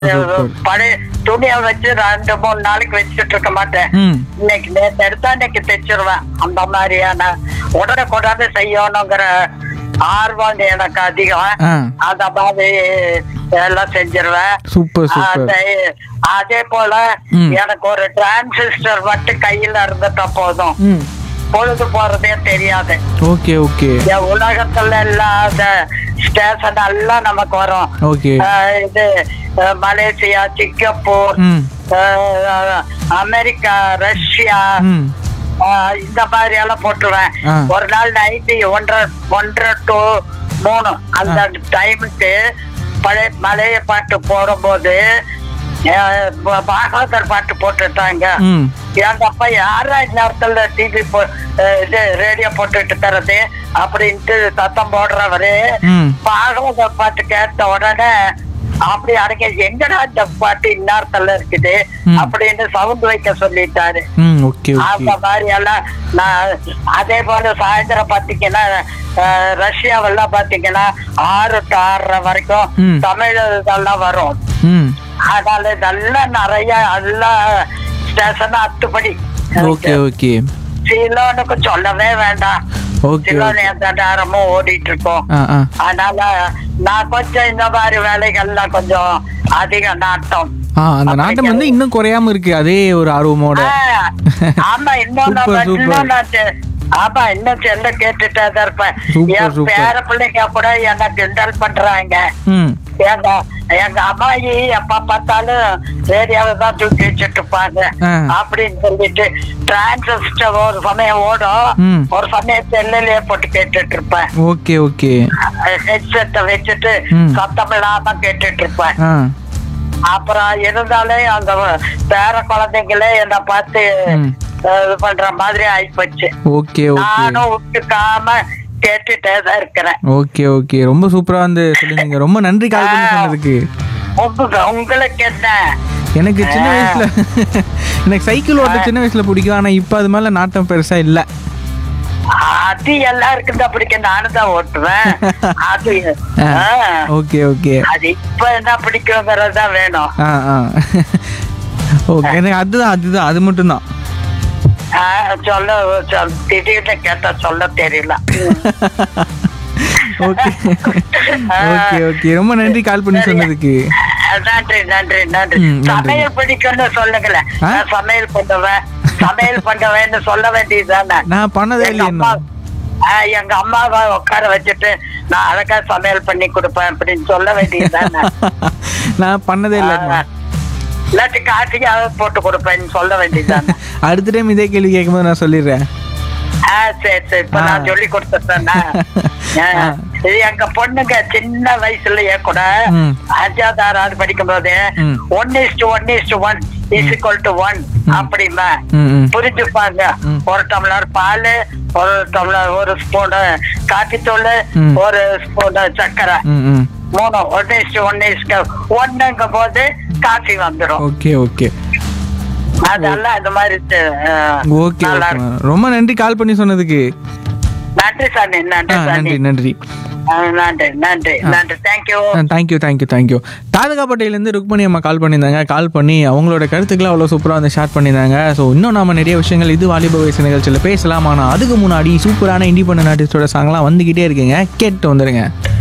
Super. பழைய துணியை வச்சு 2-3 நாளைக்கு வச்சுட்டு இருக்க மாட்டேன். ம் இன்னைக்கு நேத்து எடுத்தா இன்னைக்கு தைச்சிருவேன். அந்த மாதிரியான உடனே செய்யணுங்கிற ஆர்வம் எனக்கு அதிகம். ஆ அந்த மாதிரி எல்லாம் செஞ்சிருவேன். Super super. அதே போல ம். எனக்கு ஒரு டிரான்சிஸ்டர் மட்டும் கையில இருந்துட்டா போதும், ம் பொழுது போறதே தெரியாது. ஓகே ஓகே உலகத்துல இல்லாத ஸ்டேஷன் எல்லாம் நமக்கு வரும். ஓகே. இது மலேசியா, சிங்கப்பூர், ம் அமெரிக்கா, ரஷ்யா, ம் இந்த மாதிரி எல்லாம் போட்டுருவேன். ஆ. ஒரு நாள் நைட்டு 1:30 to 3 அந்த டைமுக்கு மலைய பாட்டு போடும்போது பாகவதர் பாட்டு போட்டுட்டாங்க. ம் எங்க அப்பா யாரா நேரத்துல டிவி இது ரேடியோ போட்டுட்டு தரது அப்படின்ட்டு சத்தம் போடுறவரு ம் பாகவதர் பாட்டு கேட்ட உடனே அப்படி அடங்க எங்கடா இந்த பாட்டு இந்நேரத்துல இருக்குது அப்படின்னு சவுண்ட் வைக்க சொல்லிட்டாரு. ம் ஓகே அந்த ஓகே. மாதிரி எல்லாம் நான் அதே போல சாயந்தரம் பாத்தீங்கன்னா ரஷ்யாவெல்லாம் பாத்தீங்கன்னா 6 to 6:30 வரைக்கும் ம். தமிழ் இதெல்லாம் வரும். ம் அதனால இதெல்லாம் நிறைய எல்லாம் ஸ்டேஷன் அத்துப்படி. Okay okay. சிலோனுக்கு சொல்லவே வேண்டாம். ஓகே சிலோன் எந்த நேரமும் ஓடிட்டு இருக்கோம். ஆ ஆ அதனால நான் கொஞ்சம் இந்த மாதிரி வேலைகள்லாம் கொஞ்சம் அதிக நாட்டம். அந்த நாட்டம் வந்து இன்னும் குறையாம இருக்கு, அதே ஒரு ஆர்வமோட. ஆமா இன்னொன்னு சூப்பர், சூப்பர். ஆமா இன்னும் செல்ல கேட்டுட்டே தான் இருப்பேன். சூப்பர், என் சூப்பர். பேர பிள்ளைங்க கூட என்ன கிண்டல் பண்றாங்க. ம் எங்க அம்மாயி எப்ப பார்த்தாலும் ரேடியோவை தான் தூக்கி வச்சுட்டு இருப்பாங்க ஆ. அப்படின்னு சொல்லிட்டு டிரான்சிஸ்டர் ஒரு சமயம் ஓடும், ம். ஒரு சமயம் செல்லுலயே போட்டு கேட்டுட்டு இருப்பேன். Okay okay. ஹெட்செட்டை வச்சுட்டு ம். சத்தம் இல்லாம கேட்டுட்டு இருப்பேன். ஆ அப்புறம் இருந்தாலே அந்த பேர குழந்தைங்களே என்ன பார்த்து ம். இது பண்ற மாதிரி ஆயிப்போச்சு. Okay okay. நானும் விட்டுக்காம கேட்டுட்டே தான் இருக்கிறேன். Okay okay. ரொம்ப சூப்பரா வந்து சொல்லுங்க. ரொம்ப நன்றி கால் பண்ணி சொன்னதுக்கு. உங்களுக்கு என்ன? எனக்கு சின்ன வயசுல எனக்கு சைக்கிள் ஓட்ட சின்ன வயசுல பிடிக்கும், ஆனா இப்ப அது மேல நாட்டம் பெருசா இல்ல. அது எல்லாருக்கும் தான் பிடிக்கும், நானும் தான் ஓட்டுவேன். அது ஓகே ஓகே. அது இப்ப என்ன பிடிக்குங்கிறது தான் வேணும். ஆ ஆ ஓகே. எனக்கு அதுதான் அதுதான் அது மட்டும்தான். சொல்ல திடீர்னு கேட்டா சொல்ல தெரியல. Okay okay okay. ரொம்ப நன்றி கால் பண்ணி சொன்னதுக்கு. நன்றி நன்றி நன்றி. நன்றி. சமையல் பிடிக்கும்னு சொல்லுங்களேன். நான் சமையல் பண்ணுவேன்னு சொல்ல வேண்டியதுதானே. நான் பண்ணதே இல்லையா? எங்க அம்மாவை உட்கார வச்சுட்டு நான் அழகா சமையல் பண்ணி கொடுப்பேன் அப்படின்னு சொல்ல வேண்டியதுதானே. நான் பண்ணதே இல்லை. இல்லாட்டி காட்டிக்காவது போட்டு கொடுப்பேன்னு சொல்ல வேண்டியதுதானே. அடுத்த டைம் இதே கேள்வி கேட்கும்போது நான் சொல்லிடுறேன். சரி சரி. இப்ப நான் சொல்லி கொடுத்துட்டேன்னா இது எங்க பொண்ணுங்க சின்ன வயசுலயே கூட 5வது 6வது படிக்கும் போது 1:1:1 = 1 அப்படிமா புரிஞ்சுப்பாங்க. ஒரு டம்ளர் பால், ஒரு டம்ளர், ஒரு ஸ்பூன் காபி தூள், ஒரு ஸ்பூன் சர்க்கரை, 3 1:1:1 போது காஃபி வந்துடும். Okay okay. அதெல்லாம் இந்த மாதிரி ஓகே. ரொம்ப நன்றி கால் பண்ணி சொன்னதுக்கு. நன்றி சார். நன்றி நன்றி நன்றி நன்றி நன்றி நன்றி. Thank you thank you thank you thank you. தாதகாப்பட்டையிலேருந்து Rukmani அம்மா கால் பண்ணியிருந்தாங்க. கால் பண்ணி அவங்களோட கருத்துக்களை அவ்வளோ சூப்பராக வந்து ஷேர் பண்ணியிருந்தாங்க. ஸோ இன்னும் நம்ம நிறைய விஷயங்கள் இது வாலிப வயசு நிகழ்ச்சியில் பேசலாம். ஆனால் அதுக்கு முன்னாடி சூப்பரான இண்டிபெண்டன்ட் ஆர்டிஸ்டோட சாங்லாம் வந்துக்கிட்டே இருக்குங்க, கேட்டு வந்துடுங்க.